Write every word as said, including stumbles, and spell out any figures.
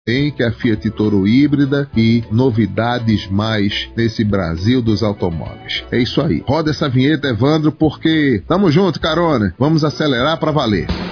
tem, que é a Fiat Toro híbrida, e novidades mais nesse Brasil dos automóveis. É isso aí. Roda essa vinheta, Evandro, porque tamo junto, carona. Vamos acelerar pra valer.